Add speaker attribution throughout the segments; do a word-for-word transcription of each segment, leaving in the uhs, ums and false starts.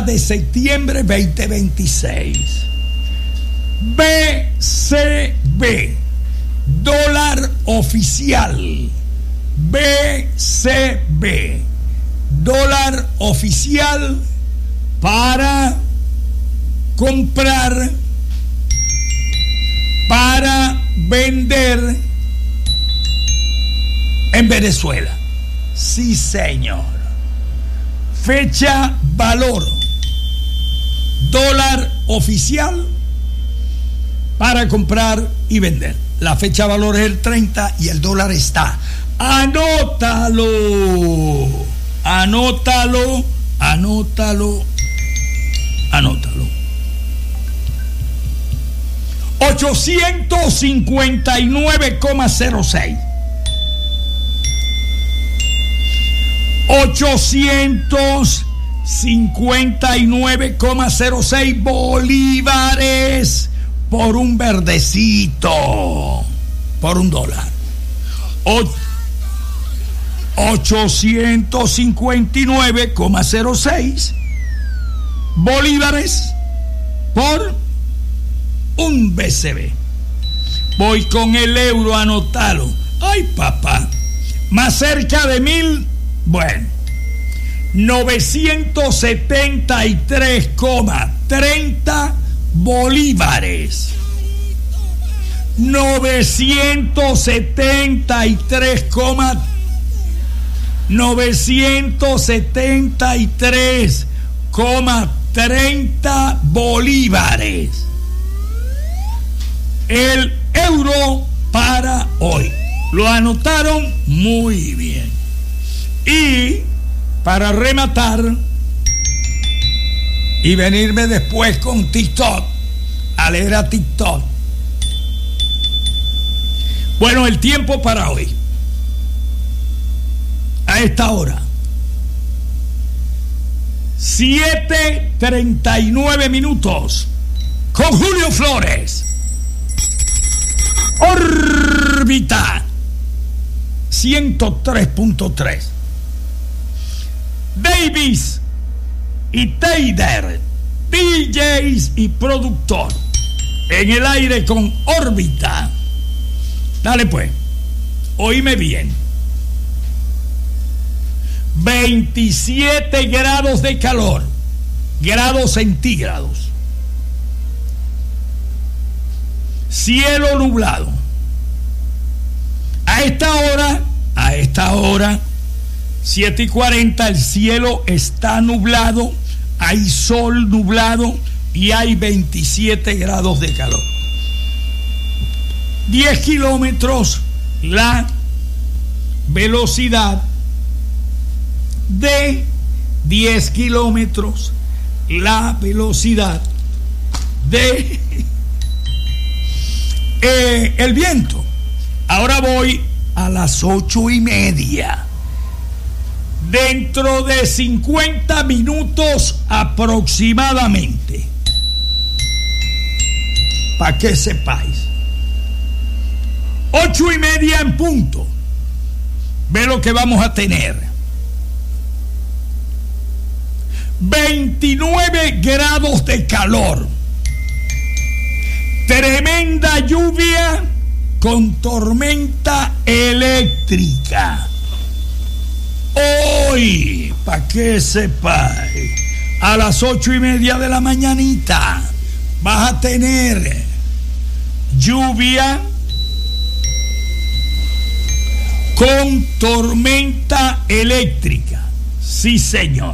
Speaker 1: de septiembre veinte veintiséis. B C B, dólar oficial. B C B, dólar oficial para comprar, para vender en Venezuela. Sí, señor. Fecha, valor. Dólar oficial para comprar y vender. La fecha valor es el treinta y el dólar está. Anótalo. Anótalo. Anótalo. Anótalo. ochocientos cincuenta y nueve coma cero seis. ochocientos cincuenta y nueve coma cero seis bolívares por un verdecito, por un dólar. O, ochocientos cincuenta y nueve coma cero seis bolívares por un B C B. Voy con el euro, anotalo. Ay, papá, más cerca de mil. Bueno, novecientos setenta y tres coma treinta bolívares. novecientos setenta y tres coma novecientos setenta y tres coma treinta bolívares. El euro para hoy. ¿Lo anotaron? Muy bien. Y para rematar y venirme después con TikTok, a leer a TikTok. Bueno, el tiempo para hoy. A esta hora. siete treinta y nueve minutos. Con Julio Flores. Órbita ciento tres punto tres. Davis y Taylor, D Js y productor, en el aire con Órbita. Dale pues, oíme bien. veintisiete grados de calor, grados centígrados. Cielo nublado. A esta hora, a esta hora, siete y cuarenta, el cielo está nublado, hay sol nublado y hay veintisiete grados de calor. diez kilómetros la velocidad de diez kilómetros la velocidad de eh, el viento. Ahora voy a las ocho y media. Dentro de cincuenta minutos aproximadamente, para que sepáis, ocho y media en punto, ve lo que vamos a tener. veintinueve grados de calor, tremenda lluvia con tormenta eléctrica. Hoy, para que sepáis, a las ocho y media de la mañanita vas a tener lluvia con tormenta eléctrica. Sí, señor.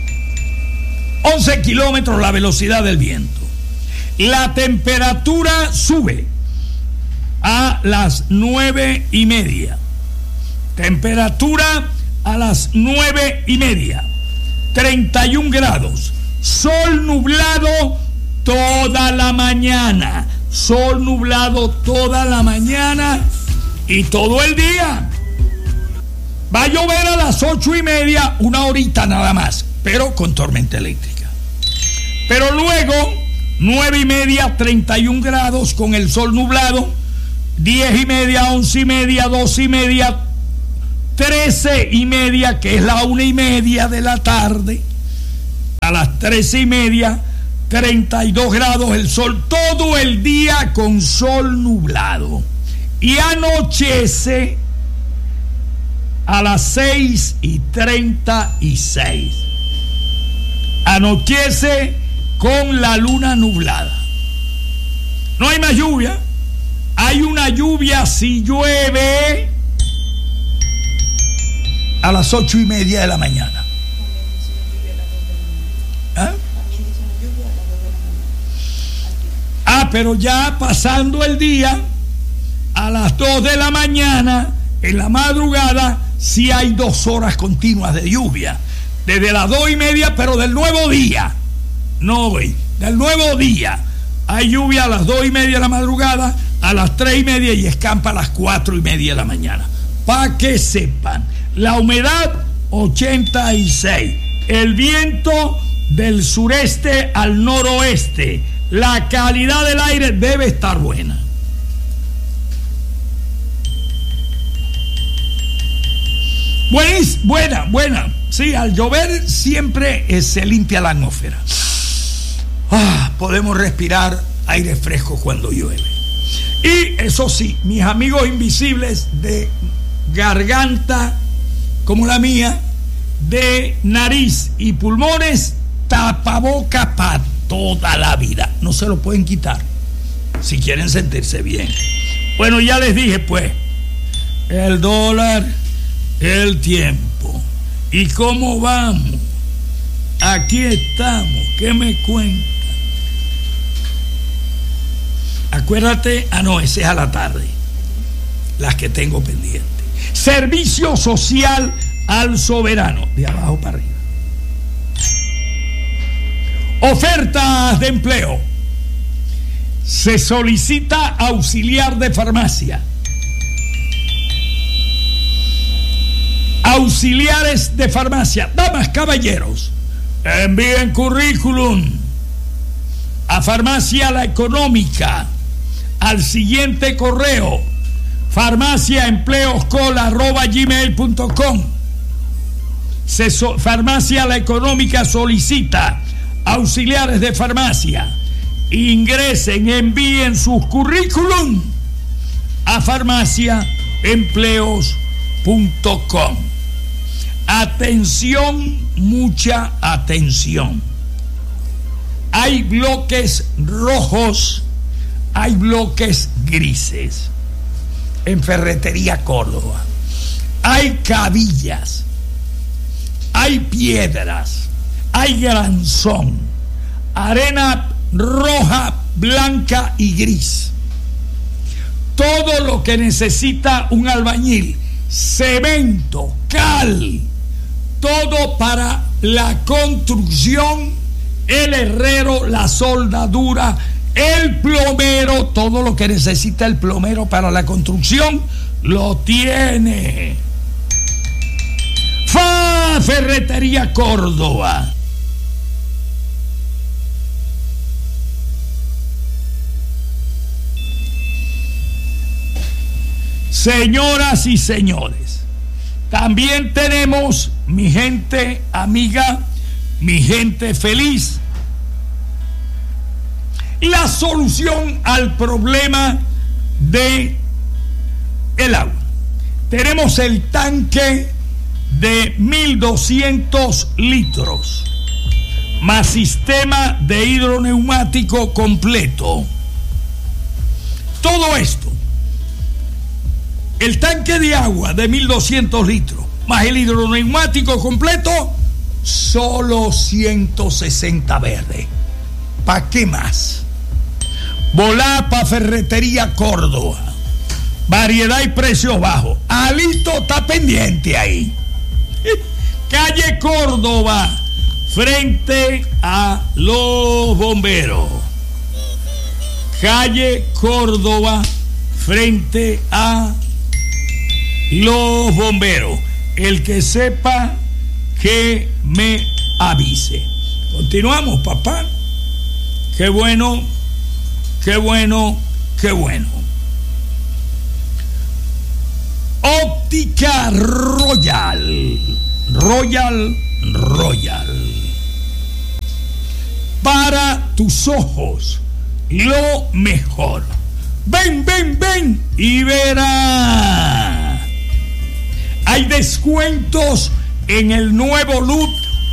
Speaker 1: once kilómetros la velocidad del viento. La temperatura sube a las nueve y media. Temperatura a las nueve y media. treinta y un grados. Sol nublado toda la mañana. Sol nublado toda la mañana y todo el día. Va a llover a las ocho y media, una horita nada más, pero con tormenta eléctrica. Pero luego, nueve y media, treinta y un grados con el sol nublado. Diez y media, once y media, doce y media, trece y media, que es la una y media de la tarde. a las trece y media, treinta y dos grados el sol, todo el día con sol nublado. Y anochece a las seis y treinta y seis. Anochece con la luna nublada. No hay más lluvia. Hay una lluvia si llueve a las ocho y media de la mañana. ¿Ah? Ah, pero ya pasando el día, a las dos de la mañana, en la madrugada, sí hay dos horas continuas de lluvia. Desde las dos y media, pero del nuevo día. No, güey, del nuevo día. Hay lluvia a las dos y media de la madrugada, a las tres y media y escampa a las cuatro y media de la mañana. Para que sepan, la humedad ochenta y seis, el viento del sureste al noroeste, la calidad del aire debe estar buena. Buenis, buena, buena. Sí, al llover siempre eh, se limpia la atmósfera. Ah, podemos respirar aire fresco cuando llueve. Y eso sí, mis amigos invisibles de garganta como la mía, de nariz y pulmones, tapaboca para toda la vida. No se lo pueden quitar si quieren sentirse bien. Bueno, ya les dije pues, el dólar, el tiempo. ¿Y cómo vamos? Aquí estamos. ¿Qué me cuentan? Acuérdate, ah no, ese es a la tarde. Las que tengo pendientes. Servicio social al soberano. De abajo para arriba. Ofertas de empleo. Se solicita auxiliar de farmacia. Auxiliares de farmacia. Damas, caballeros, envíen currículum a Farmacia La Económica al siguiente correo: farmaciaempleoscol arroba gmail punto com. So, Farmacia La Económica solicita auxiliares de farmacia. Ingresen, envíen sus currículum a farmaciaempleos punto com. Atención, mucha atención. Hay bloques rojos, hay bloques grises en Ferretería Córdoba. Hay cabillas, hay piedras, hay granzón, arena roja, blanca y gris. Todo lo que necesita un albañil, cemento, cal, todo para la construcción, el herrero, la soldadura, el plomero, todo lo que necesita el plomero para la construcción, lo tiene. Fa Ferretería Córdoba. Señoras y señores, también tenemos, mi gente amiga, mi gente feliz, la solución al problema de el agua. Tenemos el tanque de mil doscientos litros más sistema de hidroneumático completo. Todo esto, el tanque de agua de mil doscientos litros más el hidroneumático completo, solo ciento sesenta verde. ¿Para qué más? Volá pa' Ferretería Córdoba. Variedad y precios bajos. Alito está pendiente ahí. Calle Córdoba, frente a los bomberos. Calle Córdoba, frente a los bomberos. El que sepa, que me avise. Continuamos, papá. Qué bueno, qué bueno, qué bueno. Óptica Royal. Royal, Royal. para tus ojos lo mejor. Ven, ven, ven y verá. Hay descuentos en el nuevo look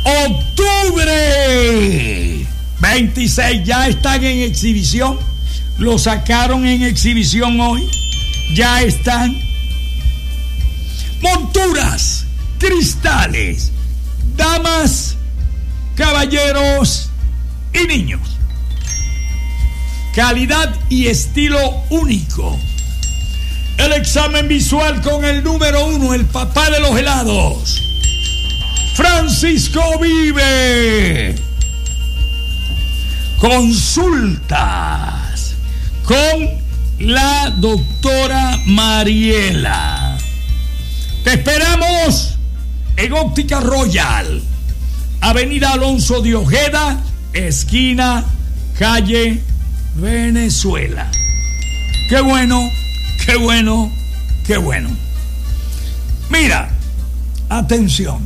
Speaker 1: octubre veintiséis. Ya están en exhibición. Lo sacaron en exhibición hoy. Ya están. Monturas, cristales, damas, caballeros y niños. Calidad y estilo único. El examen visual con el número uno, el papá de los helados, Francisco Vive. Consultas con la doctora Mariela. Te esperamos en Óptica Royal, Avenida Alonso de Ojeda, esquina calle Venezuela. Qué bueno, qué bueno, qué bueno. Mira, atención.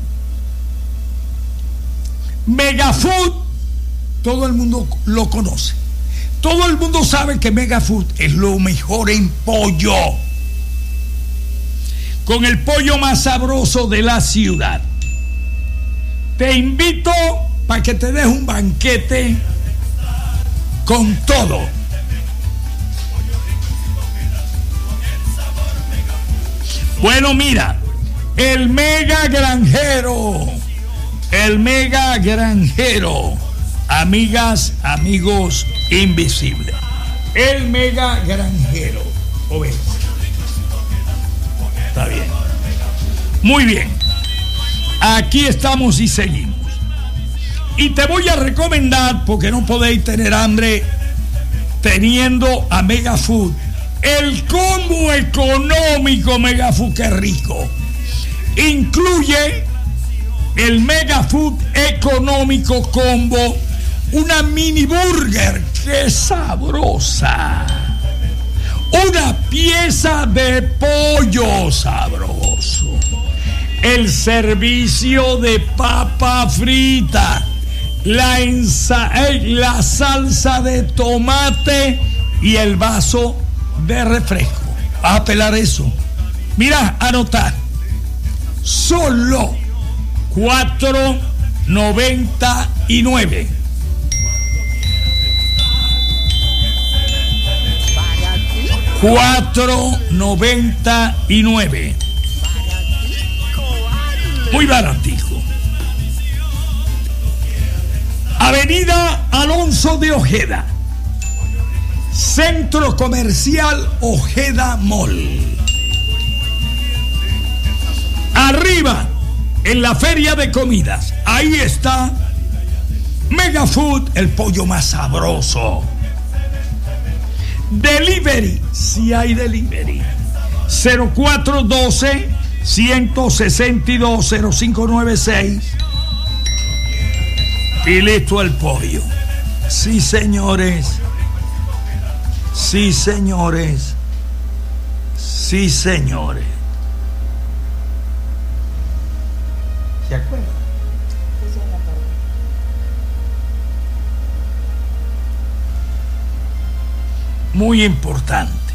Speaker 1: Megafood, todo el mundo lo conoce. Todo el mundo sabe que Megafood es lo mejor en pollo. Con el pollo más sabroso de la ciudad. Te invito para que te des un banquete con todo. Bueno, mira, el Mega Granjero, el Mega Granjero, amigas, amigos invisibles, el Mega Granjero, ¿o ves? Está bien, muy bien, aquí estamos y seguimos. Y te voy a recomendar, porque no podéis tener hambre teniendo a Megafood, el combo económico Megafood, qué rico. Incluye el Megafood económico combo, una mini burger, qué sabrosa, una pieza de pollo sabroso, el servicio de papa frita, la, ensa- la salsa de tomate y el vaso de refresco. Vas a pelar eso. Mira, anotar. Solo cuatro noventa y nueve. cuatro noventa y nueve. Muy baratico. Avenida Alonso de Ojeda, Centro Comercial Ojeda Mall. Arriba, en la feria de comidas, ahí está Megafood, el pollo más sabroso. Delivery, si hay delivery. cero cuatro doce, ciento sesenta y dos, cero cinco noventa y seis. Y listo el pollo. Sí, señores. Sí, señores. Sí, señores. ¿Se acuerdan? Muy importante.